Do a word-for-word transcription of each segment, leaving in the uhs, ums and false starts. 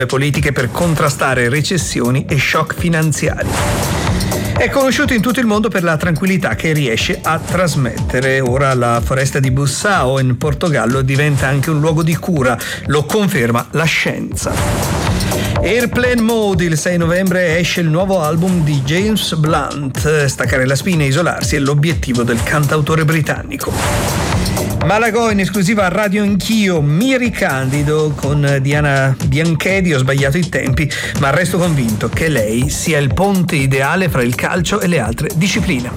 Le politiche per contrastare recessioni e shock finanziari. È conosciuto in tutto il mondo per la tranquillità che riesce a trasmettere. Ora la foresta di Bussao in Portogallo diventa anche un luogo di cura, lo conferma la scienza. Airplane Mode, il sei novembre esce il nuovo album di James Blunt. Staccare la spina e isolarsi è l'obiettivo del cantautore britannico. Malagò in esclusiva a Radio Anch'io, mi ricandido con Diana Bianchedi, ho sbagliato i tempi, ma resto convinto che lei sia il ponte ideale fra il calcio e le altre discipline.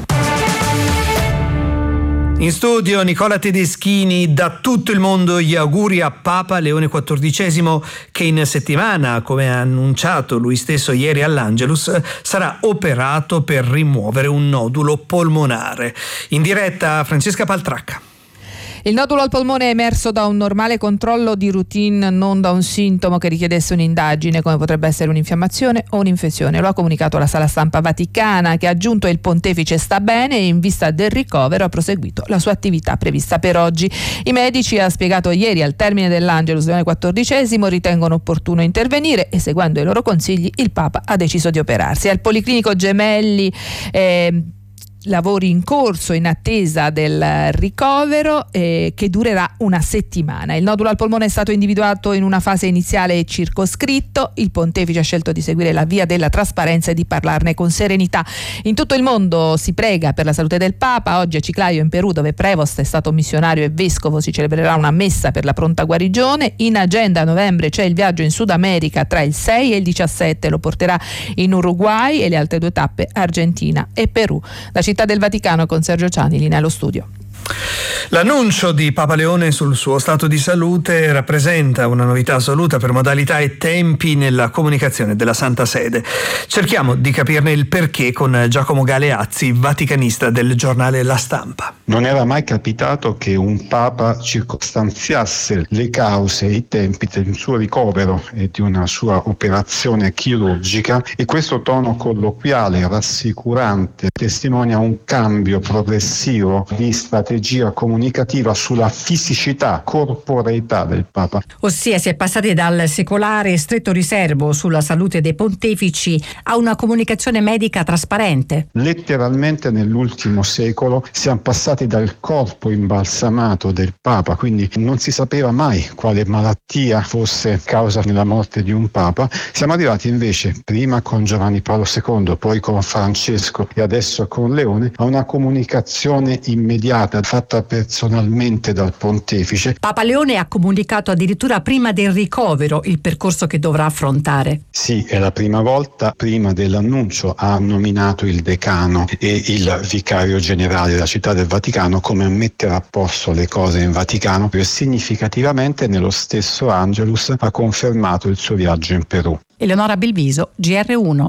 In studio Nicola Tedeschini, da tutto il mondo gli auguri a Papa Leone quattordicesimo, che in settimana, come ha annunciato lui stesso ieri all'Angelus, sarà operato per rimuovere un nodulo polmonare. In diretta Francesca Paltracca. Il nodulo al polmone è emerso da un normale controllo di routine, non da un sintomo che richiedesse un'indagine, come potrebbe essere un'infiammazione o un'infezione. Lo ha comunicato la Sala Stampa Vaticana, che ha aggiunto il pontefice sta bene e in vista del ricovero ha proseguito la sua attività prevista per oggi. I medici, ha spiegato ieri al termine dell'Angelus Leone quattordicesimo, ritengono opportuno intervenire e, seguendo i loro consigli, il Papa ha deciso di operarsi. Al Policlinico Gemelli eh, lavori in corso in attesa del ricovero eh, che durerà una settimana. Il nodulo al polmone è stato individuato in una fase iniziale e circoscritto. Il pontefice ha scelto di seguire la via della trasparenza e di parlarne con serenità. In tutto il mondo si prega per la salute del Papa. Oggi a Chiclayo in Perù, dove Prevost è stato missionario e vescovo, si celebrerà una messa per la pronta guarigione. In agenda a novembre c'è il viaggio in Sud America tra il sei e il diciassette, lo porterà in Uruguay, e le altre due tappe Argentina e Perù. La città del Vaticano con Sergio Ciani, linea allo studio. L'annuncio di Papa Leone sul suo stato di salute rappresenta una novità assoluta per modalità e tempi nella comunicazione della Santa Sede. Cerchiamo di capirne il perché con Giacomo Galeazzi, vaticanista del giornale La Stampa. Non era mai capitato che un Papa circostanziasse le cause e i tempi del suo ricovero e di una sua operazione chirurgica, e questo tono colloquiale rassicurante testimonia un cambio progressivo di strategia comunicativa sulla fisicità, corporeità del Papa. Ossia si è passati dal secolare e stretto riservo sulla salute dei pontefici a una comunicazione medica trasparente. Letteralmente nell'ultimo secolo siamo passati dal corpo imbalsamato del Papa, quindi non si sapeva mai quale malattia fosse causa della morte di un Papa. Siamo arrivati invece, prima con Giovanni Paolo secondo, poi con Francesco e adesso con Leone, a una comunicazione immediata fatta personalmente dal pontefice. Papa Leone ha comunicato addirittura prima del ricovero il percorso che dovrà affrontare. Sì, è la prima volta. Prima dell'annuncio ha nominato il decano e il vicario generale della Città del Vaticano come a mettere a posto le cose in Vaticano, e significativamente nello stesso Angelus ha confermato il suo viaggio in Perù. Eleonora Belviso, G R uno.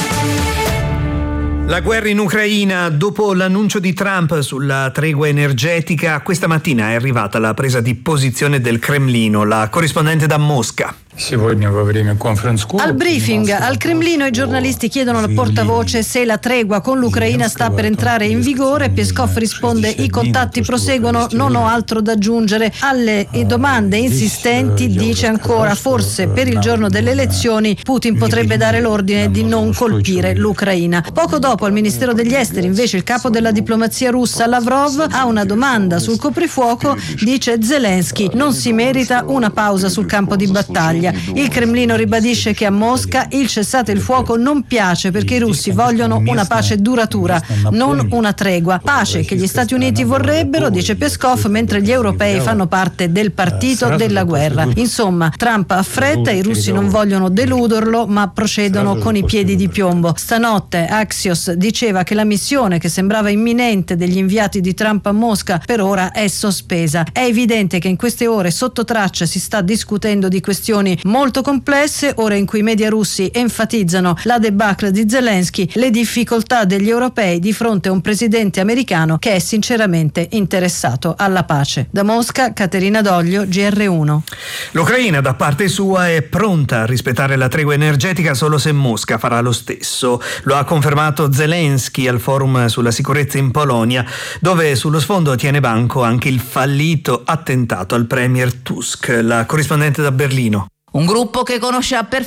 La guerra in Ucraina. Dopo l'annuncio di Trump sulla tregua energetica, questa mattina è arrivata la presa di posizione del Cremlino. La corrispondente da Mosca. Al briefing al Cremlino i giornalisti chiedono al portavoce se la tregua con l'Ucraina sta per entrare in vigore. Peskov risponde: i contatti proseguono, non ho altro da aggiungere. Alle domande insistenti dice ancora: forse per il giorno delle elezioni Putin potrebbe dare l'ordine di non colpire l'Ucraina. Poco dopo al Ministero degli Esteri invece il capo della diplomazia russa Lavrov ha una domanda sul coprifuoco. Dice Zelensky: non si merita una pausa sul campo di battaglia. Il Cremlino ribadisce che a Mosca il cessate il fuoco non piace perché i russi vogliono una pace duratura, non una tregua. Pace che gli Stati Uniti vorrebbero, dice Peskov, mentre gli europei fanno parte del partito della guerra. Insomma, Trump ha fretta, i russi non vogliono deluderlo, ma procedono con i piedi di piombo. Stanotte Axios diceva che la missione che sembrava imminente degli inviati di Trump a Mosca per ora è sospesa. È evidente che in queste ore sotto traccia si sta discutendo di questioni molto complesse, ore in cui i media russi enfatizzano la debacle di Zelensky, le difficoltà degli europei di fronte a un presidente americano che è sinceramente interessato alla pace. Da Mosca, Caterina Doglio, G R uno. L'Ucraina da parte sua è pronta a rispettare la tregua energetica solo se Mosca farà lo stesso. Lo ha confermato Zelensky al forum sulla sicurezza in Polonia, dove sullo sfondo tiene banco anche il fallito attentato al premier Tusk. La corrispondente da Berlino. Un gruppo che conosce a perfezione